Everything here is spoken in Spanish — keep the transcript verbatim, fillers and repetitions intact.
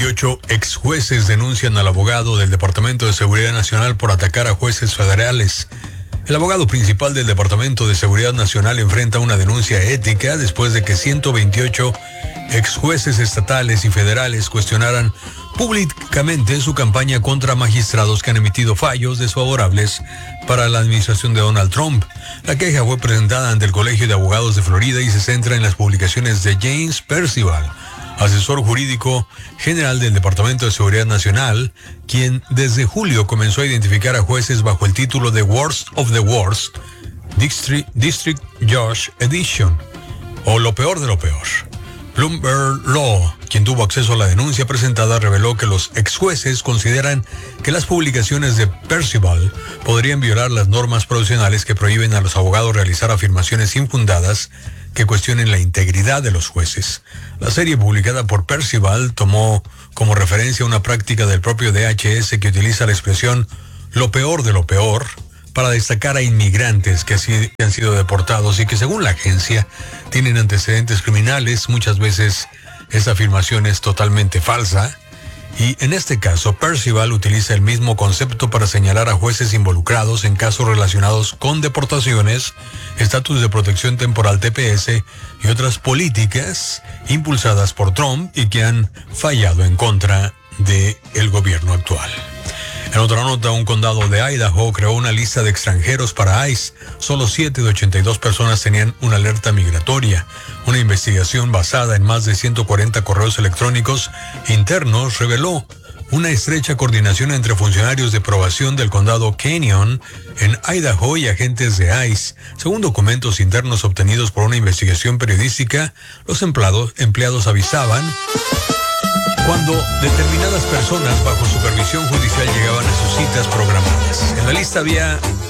veintiocho ex jueces denuncian al abogado del Departamento de Seguridad Nacional por atacar a jueces federales. El abogado principal del Departamento de Seguridad Nacional enfrenta una denuncia ética después de que ciento veintiocho ex jueces estatales y federales cuestionaran públicamente su campaña contra magistrados que han emitido fallos desfavorables para la administración de Donald Trump. La queja fue presentada ante el Colegio de Abogados de Florida y se centra en las publicaciones de James Percival, asesor jurídico general del Departamento de Seguridad Nacional, quien desde julio comenzó a identificar a jueces bajo el título de Worst of the Worst, District, District Judge Edition, o lo peor de lo peor. Bloomberg Law, quien tuvo acceso a la denuncia presentada, reveló que los ex jueces consideran que las publicaciones de Percival podrían violar las normas profesionales que prohíben a los abogados realizar afirmaciones infundadas que cuestionen la integridad de los jueces. La serie publicada por Percival tomó como referencia una práctica del propio D H S que utiliza la expresión lo peor de lo peor para destacar a inmigrantes que así han sido deportados y que, según la agencia, tienen antecedentes criminales. Muchas veces esa afirmación es totalmente falsa. Y en este caso, Percival utiliza el mismo concepto para señalar a jueces involucrados en casos relacionados con deportaciones, estatus de protección temporal T P S y otras políticas impulsadas por Trump y que han fallado en contra del gobierno actual. En otra nota, un condado de Idaho creó una lista de extranjeros para ICE. Solo siete de ochenta y dos personas tenían una alerta migratoria. Una investigación basada en más de ciento cuarenta correos electrónicos internos reveló una estrecha coordinación entre funcionarios de probación del condado Canyon en Idaho y agentes de ICE. Según documentos internos obtenidos por una investigación periodística, los empleados, empleados avisaban cuando determinadas personas bajo supervisión judicial llegaban a sus citas programadas. En la lista había